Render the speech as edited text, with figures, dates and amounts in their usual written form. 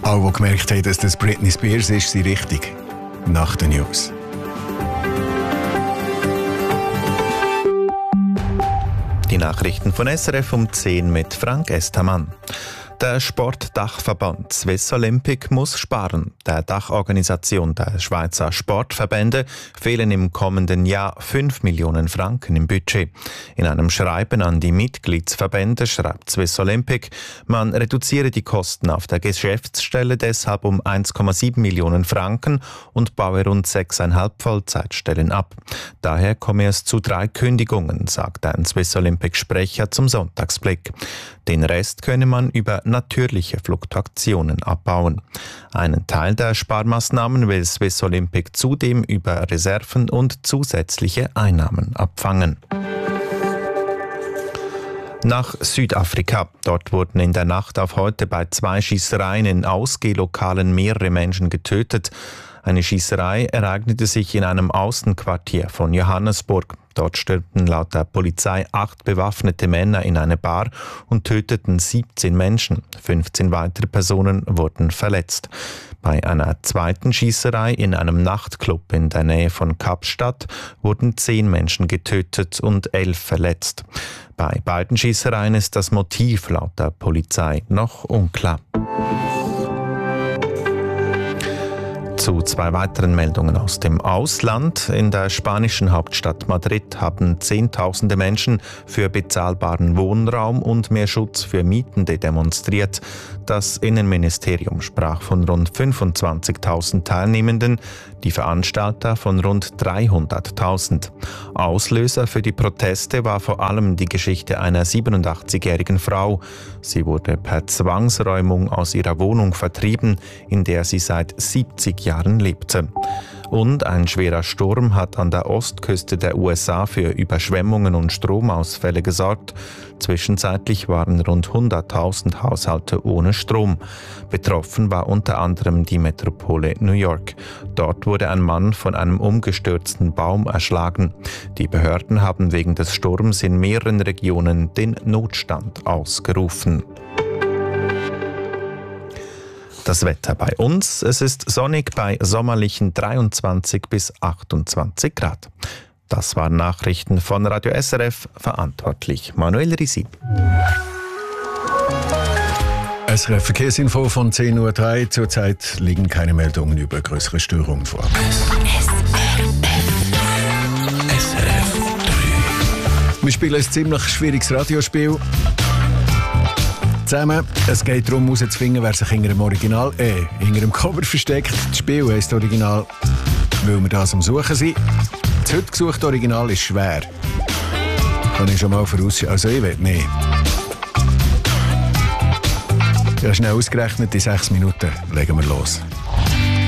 Alle, die gemerkt haben, dass das Britney Spears ist, sind richtig. Nach den News. Die Nachrichten von SRF um 10 mit Frank Estermann. Der Sportdachverband Swiss Olympic muss sparen. Der Dachorganisation der Schweizer Sportverbände fehlen im kommenden Jahr 5 Millionen Franken im Budget. In einem Schreiben an die Mitgliedsverbände schreibt Swiss Olympic, man reduziere die Kosten auf der Geschäftsstelle deshalb um 1,7 Millionen Franken und baue rund 6,5 Vollzeitstellen ab. Daher komme es zu 3 Kündigungen, sagt ein Swiss Olympic-Sprecher zum Sonntagsblick. Den Rest könne man über natürliche Fluktuationen abbauen. Einen Teil der Sparmaßnahmen will Swiss Olympic zudem über Reserven und zusätzliche Einnahmen abfangen. Nach Südafrika. Dort wurden in der Nacht auf heute bei 2 Schießereien in Ausgehlokalen mehrere Menschen getötet. Eine Schießerei ereignete sich in einem Außenquartier von Johannesburg. Dort stürmten laut der Polizei 8 bewaffnete Männer in eine Bar und töteten 17 Menschen. 15 weitere Personen wurden verletzt. Bei einer zweiten Schießerei in einem Nachtclub in der Nähe von Kapstadt wurden 10 Menschen getötet und 11 verletzt. Bei beiden Schießereien ist das Motiv laut der Polizei noch unklar. Zu 2 weiteren Meldungen aus dem Ausland. In der spanischen Hauptstadt Madrid haben Zehntausende Menschen für bezahlbaren Wohnraum und mehr Schutz für Mietende demonstriert. Das Innenministerium sprach von rund 25.000 Teilnehmenden, die Veranstalter von rund 300.000. Auslöser für die Proteste war vor allem die Geschichte einer 87-jährigen Frau. Sie wurde per Zwangsräumung aus ihrer Wohnung vertrieben, in der sie seit 70 Jahren lebte. Und ein schwerer Sturm hat an der Ostküste der USA für Überschwemmungen und Stromausfälle gesorgt. Zwischenzeitlich waren rund 100.000 Haushalte ohne Strom. Betroffen war unter anderem die Metropole New York. Dort wurde ein Mann von einem umgestürzten Baum erschlagen. Die Behörden haben wegen des Sturms in mehreren Regionen den Notstand ausgerufen. Das Wetter bei uns, es ist sonnig bei sommerlichen 23 bis 28 Grad. Das waren Nachrichten von Radio SRF, verantwortlich Manuel Risi. SRF Verkehrsinfo von 10.03 Uhr. Zurzeit liegen keine Meldungen über größere Störungen vor. SRF 3. Wir spielen ein ziemlich schwieriges Radiospiel. Zusammen. Es geht darum, herauszufinden, wer sich hinter dem Cover versteckt. Das Spiel heisst Original, weil wir das am Suchen sind. Das heute gesuchte Original ist schwer. Kann ich schon mal vorausschauen. Also ich will nicht. Ich habe schnell ausgerechnet, in 6 Minuten legen wir los.